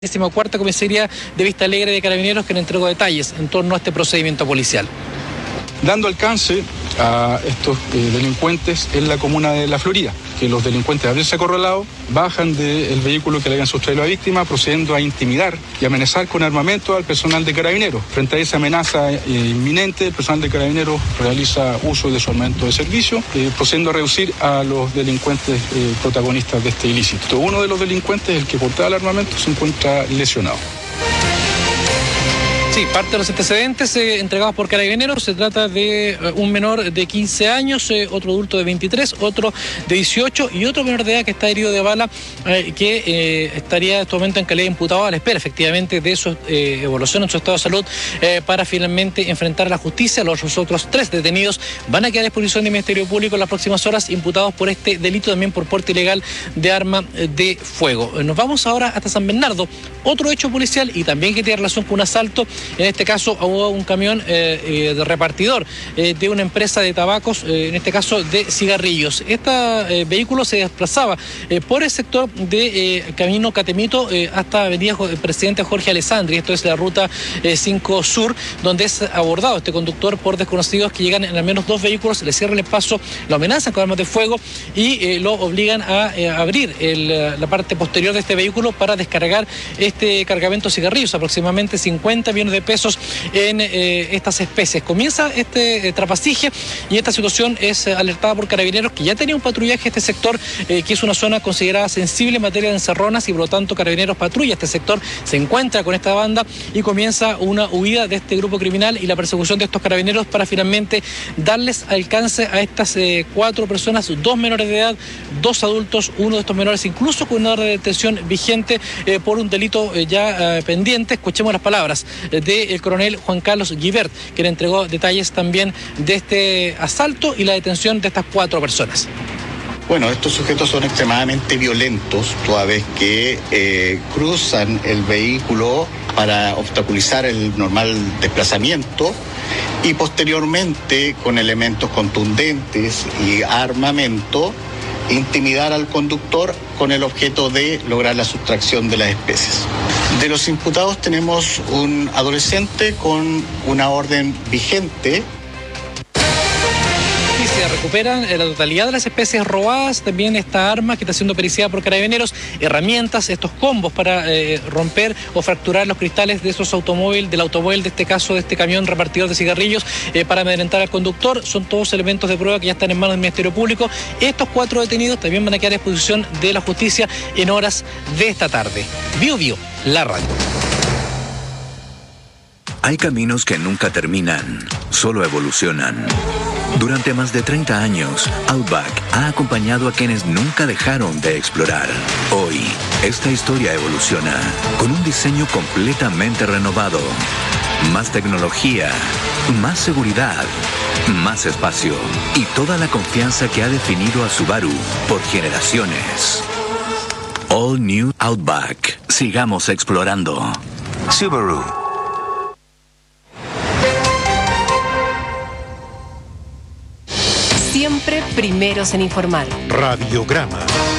14ª Comisaría de Vista Alegre de Carabineros, que le entregó detalles en torno a este procedimiento policial. Dando alcance a estos delincuentes en la comuna de La Florida, que los delincuentes, al haberse acorralado, bajan del vehículo que le habían sustraído a la víctima, procediendo a intimidar y amenazar con armamento al personal de Carabineros. Frente a esa amenaza inminente, el personal de Carabineros realiza uso de su armamento de servicio, procediendo a reducir a los delincuentes protagonistas de este ilícito. Uno de los delincuentes, el que portaba el armamento, se encuentra lesionado. Sí, parte de los antecedentes entregados por Carabineros, se trata de un menor de 15 años, otro adulto de 23, otro de 18 y otro menor de edad que está herido de bala, que estaría en este momento en calidad de imputado a la espera efectivamente de su evolución en su estado de salud para finalmente enfrentar a la justicia. Los otros 3 detenidos van a quedar a disposición del Ministerio Público en las próximas horas, imputados por este delito también por porte ilegal de arma de fuego. Nos vamos ahora hasta San Bernardo, otro hecho policial y también que tiene relación con un asalto. En este caso hubo un camión de repartidor de una empresa de tabacos, en este caso de cigarrillos. Este vehículo se desplazaba por el sector de Camino Catemito hasta Avenida Presidente Jorge Alessandri. Esto es la ruta 5 Sur, donde es abordado este conductor por desconocidos que llegan en al menos 2 vehículos, le cierran el paso, lo amenazan con armas de fuego y lo obligan a abrir la parte posterior de este vehículo para descargar este cargamento de cigarrillos, aproximadamente 50 millones de pesos en estas especies. Comienza este trapasije y esta situación es alertada por Carabineros, que ya tenía un patrullaje este sector, que es una zona considerada sensible en materia de encerronas, y por lo tanto Carabineros patrulla este sector, se encuentra con esta banda y comienza una huida de este grupo criminal y la persecución de estos Carabineros para finalmente darles alcance a estas 4 personas, 2 menores de edad, 2 adultos, uno de estos menores incluso con una orden de detención vigente por un delito ya pendiente. Escuchemos las palabras del coronel Juan Carlos Guibert, que le entregó detalles también de este asalto y la detención de estas 4 personas. Bueno, estos sujetos son extremadamente violentos, toda vez que cruzan el vehículo para obstaculizar el normal desplazamiento y posteriormente, con elementos contundentes y armamento, intimidar al conductor con el objeto de lograr la sustracción de las especies. De los imputados tenemos un adolescente con una orden vigente. Y se recuperan la totalidad de las especies robadas, también esta arma que está siendo periciada por Carabineros, herramientas, estos combos para romper o fracturar los cristales de esos automóviles, del automóvil de este caso, de este camión repartidor de cigarrillos, para amedrentar al conductor. Son todos elementos de prueba que ya están en manos del Ministerio Público. Estos 4 detenidos también van a quedar a disposición de la justicia en horas de esta tarde. Bio Bio, la radio. Hay caminos que nunca terminan, solo evolucionan. Durante más de 30 años, Outback ha acompañado a quienes nunca dejaron de explorar. Hoy, esta historia evoluciona con un diseño completamente renovado. Más tecnología, más seguridad, más espacio y toda la confianza que ha definido a Subaru por generaciones. All New Outback. Sigamos explorando. Subaru. Siempre primeros en informar. Radiograma.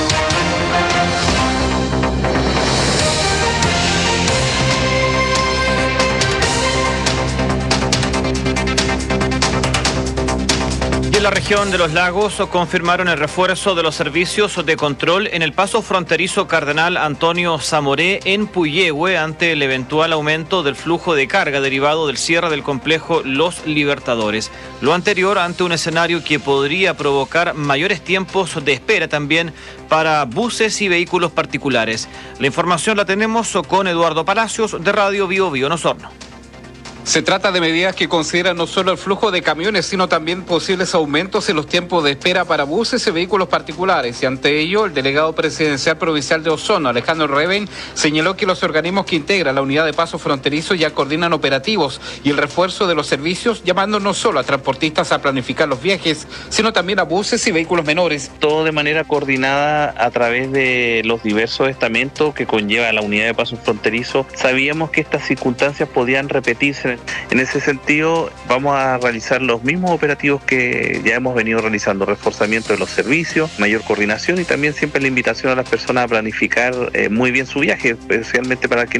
En la región de los lagos confirmaron el refuerzo de los servicios de control en el paso fronterizo Cardenal Antonio Zamoré en Puyehue ante el eventual aumento del flujo de carga derivado del cierre del complejo Los Libertadores. Lo anterior ante un escenario que podría provocar mayores tiempos de espera también para buses y vehículos particulares. La información la tenemos con Eduardo Palacios de Radio Bio Bio en Osorno. Se trata de medidas que consideran no solo el flujo de camiones, sino también posibles aumentos en los tiempos de espera para buses y vehículos particulares. Y ante ello, el delegado presidencial provincial de Osorno, Alejandro Reven, señaló que los organismos que integran la unidad de paso fronterizo ya coordinan operativos y el refuerzo de los servicios, llamando no solo a transportistas a planificar los viajes, sino también a buses y vehículos menores. Todo de manera coordinada a través de los diversos estamentos que conlleva la unidad de paso fronterizo. Sabíamos que estas circunstancias podían repetirse Bueno, en ese sentido vamos a realizar los mismos operativos que ya hemos venido realizando, reforzamiento de los servicios, mayor coordinación y también siempre la invitación a las personas a planificar muy bien su viaje, especialmente para quienes